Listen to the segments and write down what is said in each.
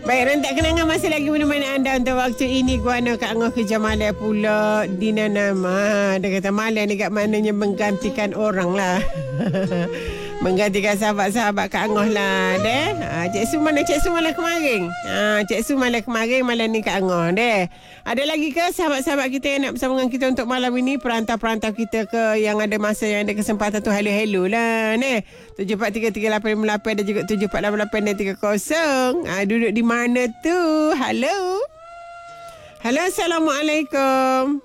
Baik, rentak kenangan masih lagi menemani anda untuk waktu ini. Guana Kak Angah kerja malam pula. Dina nama. Dia kata malam ni kat maknanya menggantikan orang lah. Menggantikan sahabat-sahabat Kak Angah lah. Cik Su mana? Cik Su malam kemarin. Cik Su malam kemarin, malam ni Kak Angah. Ada lagi ke sahabat-sahabat kita yang nak bersama dengan kita untuk malam ini? Perantau-perantau kita ke yang ada masa, yang ada kesempatan tu, hello-hello lah. 743388 dan juga 7488 dan 30. Duduk di mana tu? Halo. Halo, Assalamualaikum.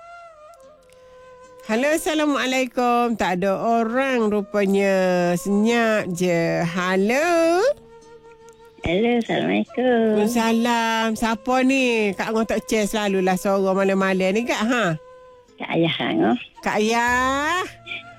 Halo, Assalamualaikum. Tak ada orang rupanya. Senyap je. Halo. Halo, Assalamualaikum. Waalaikumsalam. Siapa ni? Kak Angah tak share selalulah suara malam-malam ni, Kak. Kak Ayah Angah. Kak Ayah.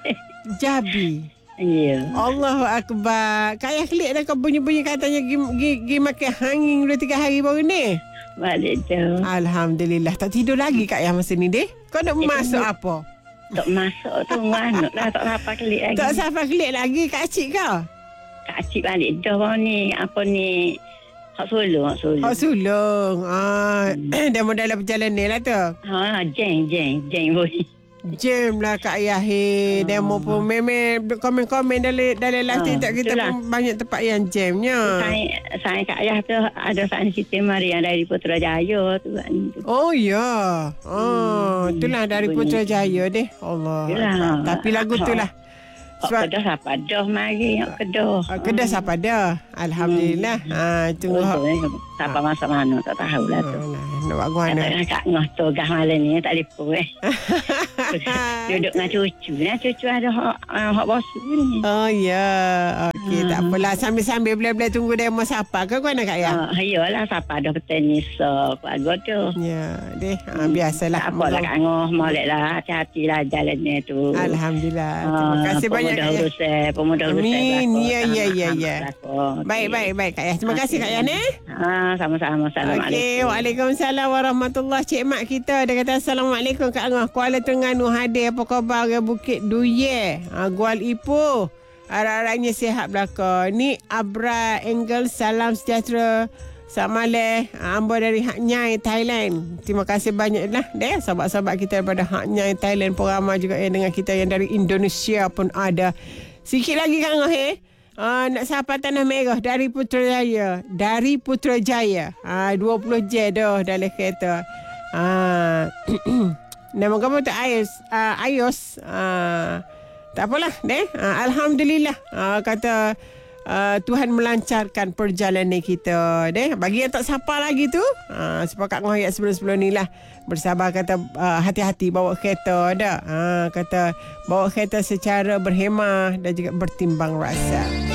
Jabi. Ya. Allahu Akbar. Kak Ayah klik dah kau bunyi-bunyi katanya pergi makan hanging 2-3 hari baru ni. Balik tu. Alhamdulillah. Tak tidur lagi Kak Ayah masa ni, Kau nak masuk apa? Tak masuk tu manuk lah. Tak sampai kelik lagi. Tak sampai kelik lagi Kak Cik kau? Kak Cik balik dah ni. Apa ni? Hak sulung. Hak sulung. Dah mau dalam perjalanan lah tu. Jeng boleh. Jam lah Kak Ayah. Demo pun memang komen-komen dalam live TikTok kita itulah. Pun banyak tempat yang jamnya. Saya Kak Ayah tu ada saat Siti Maria dari Putrajaya tu. Oh ya. Itulah dari Putrajaya deh. Allah. Yalah. Tapi lagu tu lah. Kedah siapa dah mari Kedah. Kedah siapa dah. Alhamdulillah. Tunggu siapa masa mana tak tahu lah tu. Nak buat guana. Kak Ngah tu gah malam ni tak lipu duduk dengan cucu. Cucu ada hak bosu ni. Oh ya. Okey, tak apalah. Sambil-sambil bila-bila tunggu demo siapa ke guana Kak ya? Iyalah siapa ada petenis keluarga tu. Ya, biasalah. Tak apalah Kak Ngah. Moleklah hati-hati lah jalan ni tu. Alhamdulillah. Terima kasih banyak. Pemuda urus amin. Ya. Baik Kak Yah. Terima kasih Kak Yah ni. Sama-sama. Assalamualaikum. Okey, waalaikumsalam warahmatullahi. Cik Mak kita dia kata Assalamualaikum Kak Angah. Kuala Terengganu hadir apa khabar ke Bukit Duye. Gual Ipoh. Harap-harapnya sihat belaka. Ni Abra Engel, salam sejahtera. Selamat malam. Ambo dari Hak Nyai Thailand. Terima kasih banyak lah sahabat-sahabat kita daripada Hak Nyai Thailand pun ramai juga yang dengan kita yang dari Indonesia pun ada. Sikit lagi Kak Angah nak sapa Tanah Merah dari Putrajaya. 20 je dah dalam kereta. Nama kamu tu Ayos. Tak apalah alhamdulillah. Kata Tuhan melancarkan perjalanan kita. Bagi yang tak sapa lagi tu, sebab Kak Ngah ayat sebelum-sebelum ni lah. Bersabar kata hati-hati bawa kereta kata bawa kereta secara berhemah dan juga bertimbang rasa.